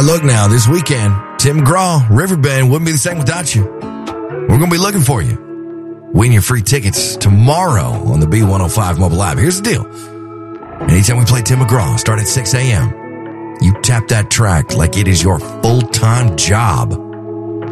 right, look now, this weekend, Tim McGraw, Riverbend wouldn't be the same without you. We're going to be looking for you. Win your free tickets tomorrow on the B105 mobile app. Here's the deal. Anytime we play Tim McGraw, start at 6 a.m., you tap that track like it is your full-time job.